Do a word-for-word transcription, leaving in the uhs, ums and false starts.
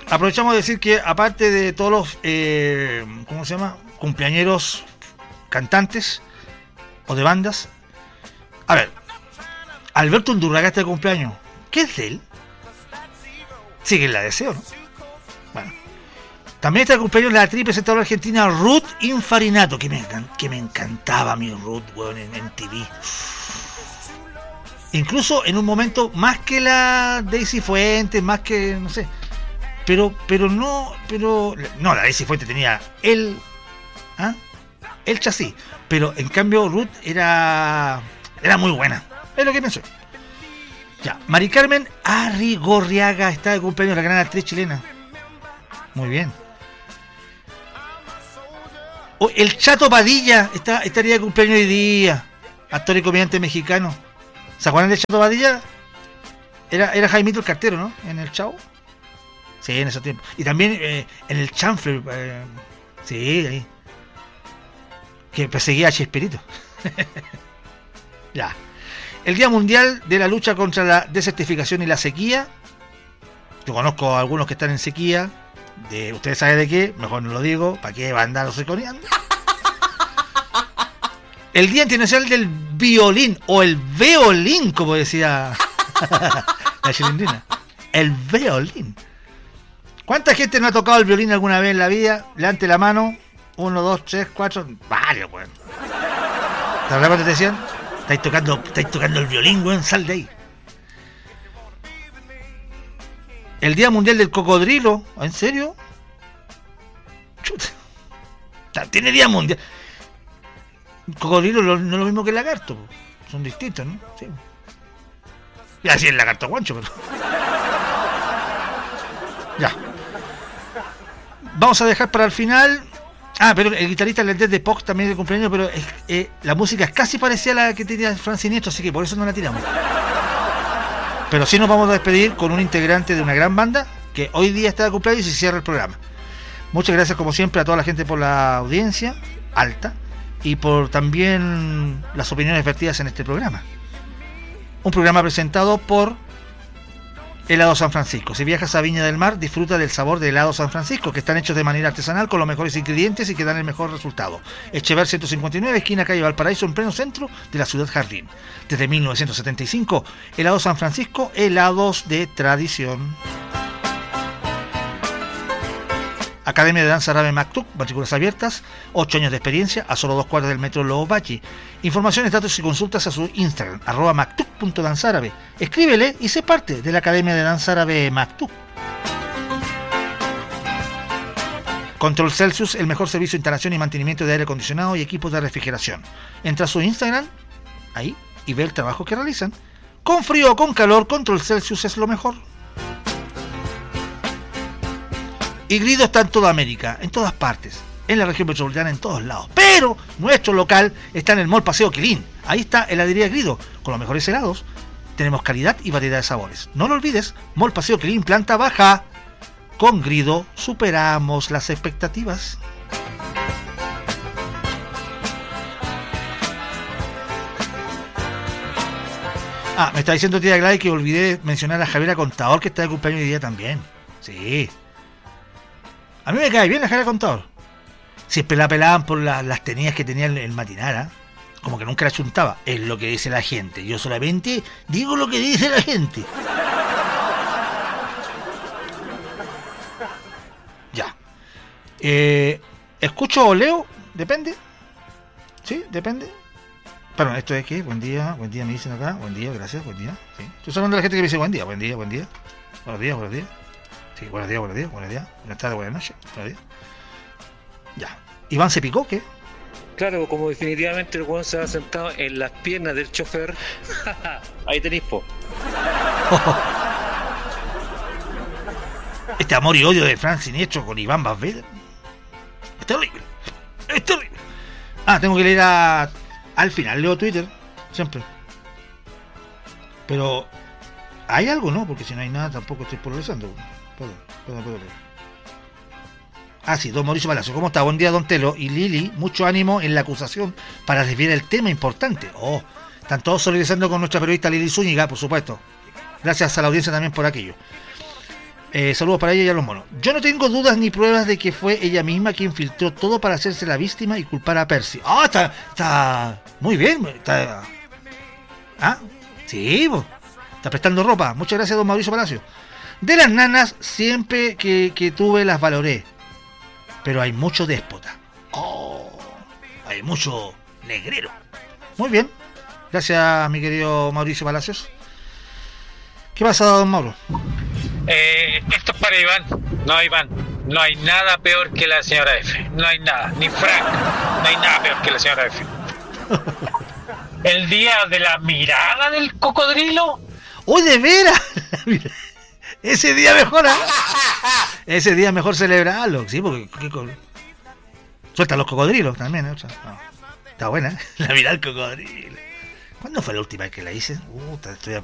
aprovechamos de decir que aparte de todos los, eh, ¿cómo se llama? Cumpleañeros cantantes o de bandas. A ver, Alberto Undurraga está de cumpleaños. ¿Qué es de él? Sigue en la Deseo, ¿no? Bueno. También está de cumpleaños la actriz presentadora argentina Ruth Infarinato, que me, que me encantaba mi Ruth, weón, en, en T V. Incluso en un momento más que la Daisy Fuentes, más que, no sé. Pero, pero no, pero... No, la Daisy Fuentes tenía el... ¿ah? El chasis. Pero en cambio Ruth era... Era muy buena. Es lo que pienso. Ya, Mari Carmen Arrigorriaga está de cumpleaños, la gran actriz chilena. Muy bien. Oh, el Chato Padilla está, estaría de cumpleaños hoy día. Actor y comediante mexicano. ¿Se acuerdan del Chato Padilla? Era, era Jaimito el Cartero, ¿no? En el Chavo. Sí, en ese tiempo. Y también eh, en el Chanfle. Eh, sí, ahí. Que perseguía a Chespirito. Ya. El Día Mundial de la Lucha contra la Desertificación y la Sequía. Yo conozco a algunos que están en sequía. De, ¿ustedes saben de qué? Mejor no lo digo. ¿Para qué va a andar seconeando? El Día Internacional del Violín. O el Veolín, como decía la chilindrina. El violín. ¿Cuánta gente no ha tocado el violín alguna vez en la vida? Levante la mano. Uno, dos, tres, cuatro. Varios, weón. ¿Te acuerdas cuando te decían? Estáis tocando, estáis tocando el violín, weón. Sal de ahí. El Día Mundial del Cocodrilo. ¿En serio? Chuta. Tiene Día Mundial. Cocodrilo no es lo mismo que el lagarto. Son distintos, ¿no? Sí. Y así el lagarto guancho, pero... Ya. Vamos a dejar para el final. Ah, pero el guitarrista irlandés de Pox también es de cumpleaños, pero es, eh, la música es casi parecida a la que tenía Frank Sinistro, así que por eso no la tiramos. Pero sí nos vamos a despedir con un integrante de una gran banda que hoy día está de cumpleaños y se cierra el programa. Muchas gracias como siempre a toda la gente por la audiencia alta y por también las opiniones vertidas en este programa. Un programa presentado por Helado San Francisco. Si viajas a Viña del Mar, disfruta del sabor de Helado San Francisco, que están hechos de manera artesanal con los mejores ingredientes y que dan el mejor resultado. Echever ciento cincuenta y nueve, esquina calle Valparaíso, en pleno centro de la ciudad Jardín. Desde mil novecientos setenta y cinco, Helado San Francisco, helados de tradición. Academia de Danza Árabe Mactuc, matrículas abiertas, ocho años de experiencia, a solo dos cuadras del metro Lobobachi. Informaciones, datos y consultas a su Instagram, arroba mactuc punto danzaárabe. Escríbele y sé parte de la Academia de Danza Árabe Mactuc. Control Celsius, el mejor servicio de instalación y mantenimiento de aire acondicionado y equipos de refrigeración. Entra a su Instagram, ahí, y ve el trabajo que realizan. Con frío o con calor, Control Celsius es lo mejor. Y Grido está en toda América, en todas partes, en la región metropolitana, en todos lados. Pero nuestro local está en el Mall Paseo Quilín. Ahí está heladería Grido, con los mejores helados. Tenemos calidad y variedad de sabores. No lo olvides, Mall Paseo Quilín, planta baja. Con Grido superamos las expectativas. Ah, me está diciendo tía Gladys que olvidé mencionar a Javiera Contador, que está de cumpleaños hoy día también. Sí. A mí me cae bien la Javiera Contador. Siempre la pelaban por la, las tenías que tenía el, el matinal, ¿eh? Como que nunca la chuntaba. Es lo que dice la gente. Yo solamente digo lo que dice la gente. Ya. Eh, ¿Escucho o leo? Depende. ¿Sí? Depende. Perdón, ¿esto es qué? Buen día, buen día me dicen acá. Buen día, gracias, buen día. ¿Sí? Estoy hablando de la gente que me dice buen día, buen día, buen día. Buenos días, buenos días. Sí, buenos días, buenos días, buenos días. Buenas tardes, buenas noches. Buenos días. Ya. ¿Iván se picó qué? Claro, como definitivamente el weón se ha sentado en las piernas del chofer. Ahí tenéis, po. Este amor y odio de Frank Sinistro con Iván Basvel. Es terrible. Es terrible. Ah, tengo que leer a... al final. Leo Twitter. Siempre. Pero... ¿hay algo, no? Porque si no hay nada tampoco estoy progresando. Perdón, perdón, perdón. Ah, sí, don Mauricio Palacio. ¿Cómo está? Buen día, don Telo. Y Lili, mucho ánimo en la acusación para desviar el tema importante. Oh, están todos solidarizando con nuestra periodista Lili Zúñiga, por supuesto. Gracias a la audiencia también por aquello. Eh, saludos para ella y a los monos. Yo no tengo dudas ni pruebas de que fue ella misma quien filtró todo para hacerse la víctima y culpar a Percy. Ah, está, está muy bien. Está, ah, sí, pues, está prestando ropa. Muchas gracias, don Mauricio Palacio. De las nanas, siempre que, que tuve las valoré, pero hay mucho déspota. Oh, hay mucho negrero. Muy bien. Gracias, mi querido Mauricio Palacios. ¿Qué pasa, don Mauro? Eh, esto es para Iván. No, Iván, no hay nada peor que la señora F. No hay nada, ni Frank. No hay nada peor que la señora F. El día de la mirada del cocodrilo. ¡Oh, de veras! Ese día mejor, ¿eh? Ese día mejor celebrarlo, sí, porque ¿qué co- sueltan los cocodrilos también, ¿eh? O sea, no. Está buena, ¿eh? La mirada del cocodrilo. ¿Cuándo fue la última vez que la hice? Uh, estoy